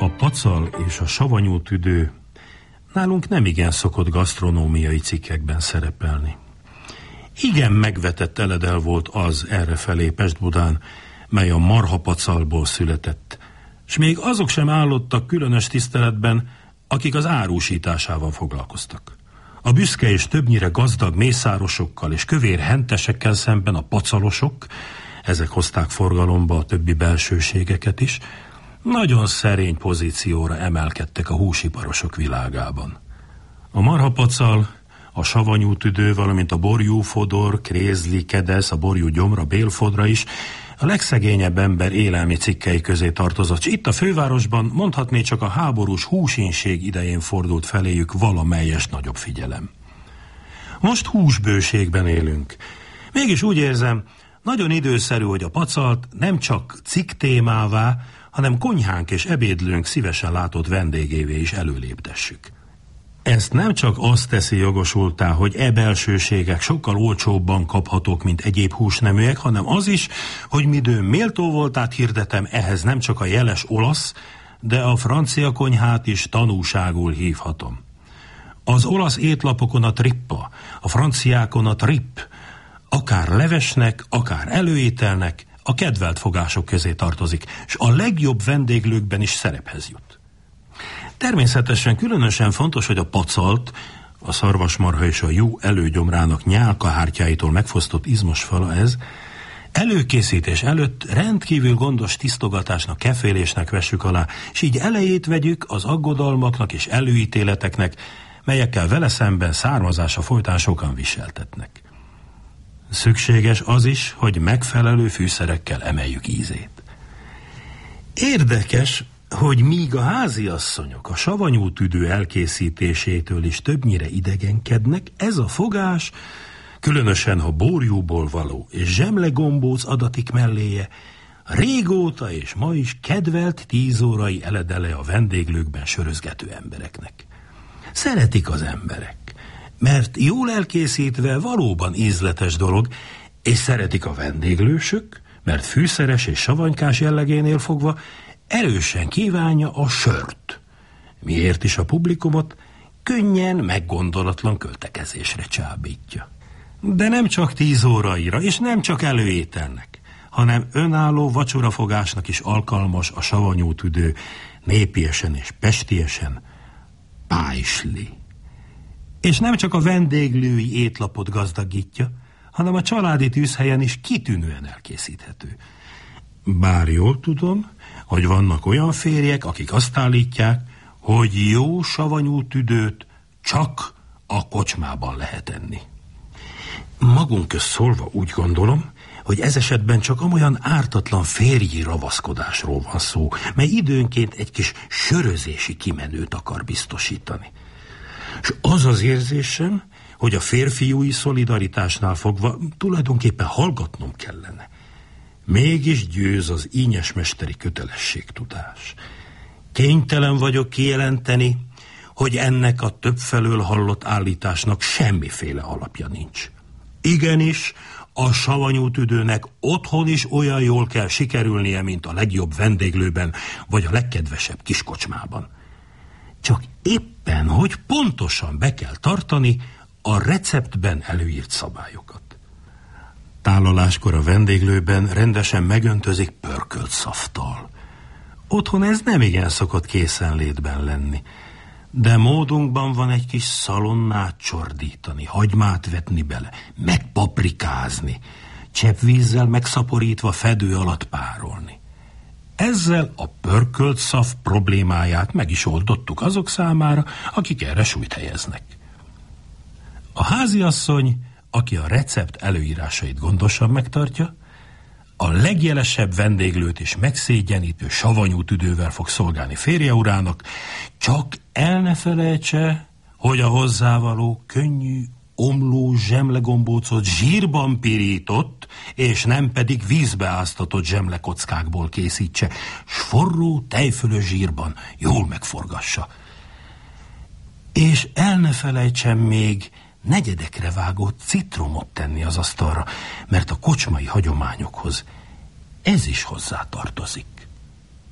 A pacal és a savanyú tüdő nálunk nem igen szokott gasztronómiai cikkekben szerepelni. Igen megvetett eledel volt az errefelé Pest-Budán, mely a marhapacalból született, s még azok sem állottak különös tiszteletben, akik az árusításával foglalkoztak. A büszke és többnyire gazdag mészárosokkal és kövér hentesekkel szemben a pacalosok, ezek hozták forgalomba a többi belsőségeket is, nagyon szerény pozícióra emelkedtek a húsiparosok világában. A marhapacal, a savanyú tüdő, valamint a borjúfodor, krézli, kedesz, a borjú gyomra, bélfodra is a legszegényebb ember élelmi cikkei közé tartozott, s itt a fővárosban mondhatné csak a háborús húsinség idején fordult feléjük valamelyes nagyobb figyelem. Most húsbőségben élünk. Mégis úgy érzem, nagyon időszerű, hogy a pacalt nem csak cikk témává, hanem konyhánk és ebédlőnk szívesen látott vendégévé is előléptessük. Ezt nem csak azt teszi jogosulttá, hogy belsőségek sokkal olcsóbban kaphatók, mint egyéb húsneműek, hanem az is, hogy midőn méltó voltát hirdetem, ehhez nem csak a jeles olasz, de a francia konyhát is tanúságul hívhatom. Az olasz étlapokon a trippa, a franciákon a trip, akár levesnek, akár előételnek, a kedvelt fogások közé tartozik, és a legjobb vendéglőkben is szerephez jut. Természetesen különösen fontos, hogy a pacalt, a szarvasmarha és a jó előgyomrának nyálkahártyáitól megfosztott izmos fala ez, előkészítés előtt rendkívül gondos tisztogatásnak, kefélésnek vessük alá, és így elejét vegyük az aggodalmaknak és előítéleteknek, melyekkel vele szemben származása folytán sokan viseltetnek. Szükséges az is, hogy megfelelő fűszerekkel emeljük ízét. Érdekes, hogy míg a háziasszonyok a savanyú tüdő elkészítésétől is többnyire idegenkednek, ez a fogás, különösen ha borjúból való és zsemlegombóc adatik melléje, régóta és ma is kedvelt 10 órai eledele a vendéglőkben sörözgető embereknek. Szeretik az emberek, mert jól elkészítve valóban ízletes dolog, és szeretik a vendéglősök, mert fűszeres és savanykás jellegénél fogva erősen kívánja a sört, miért is a publikumot könnyen, meggondolatlan költekezésre csábítja. De nem csak 10 óraira, és nem csak előételnek, hanem önálló vacsorafogásnak is alkalmas a savanyú tüdő, népiesen és pestiesen pájsli. És nem csak a vendéglői étlapot gazdagítja, hanem a családi tűzhelyen is kitűnően elkészíthető. Bár jól tudom, hogy vannak olyan férjek, akik azt állítják, hogy jó savanyú tüdőt csak a kocsmában lehet enni. Magunk közt szólva úgy gondolom, hogy ez esetben csak amolyan ártatlan férji ravaszkodásról van szó, mely időnként egy kis sörözési kimenőt akar biztosítani. És az az érzésem, hogy a férfiúi szolidaritásnál fogva tulajdonképpen hallgatnom kellene. Mégis győz az ínyesmesteri kötelességtudás. Kénytelen vagyok kijelenteni, hogy ennek a többfelől hallott állításnak semmiféle alapja nincs. Igenis, a savanyú tüdőnek otthon is olyan jól kell sikerülnie, mint a legjobb vendéglőben, vagy a legkedvesebb kiskocsmában. Csak éppen, hogy pontosan be kell tartani a receptben előírt szabályokat. Tálaláskor a vendéglőben rendesen megöntözik pörkölt szaftal. Otthon ez nem igen szokott készenlétben lenni, de módunkban van egy kis szalonnát csordítani, hagymát vetni bele, megpaprikázni, cseppvízzel megszaporítva fedő alatt párolni. Ezzel a pörkölt szaf problémáját meg is oldottuk azok számára, akik erre súlyt helyeznek. A háziasszony, aki a recept előírásait gondosan megtartja, a legjelesebb vendéglőt is megszégyenítő savanyú tüdővel fog szolgálni férje urának, csak el ne felejtse, hogy a hozzávaló könnyű, omló zsemlegombócot zsírban pirított, és nem pedig vízbe áztatott zsemlekockákból készítse, s forró tejfölös zsírban jól megforgassa. És el ne felejtsen még negyedekre vágott citromot tenni az asztalra, mert a kocsmai hagyományokhoz ez is hozzátartozik.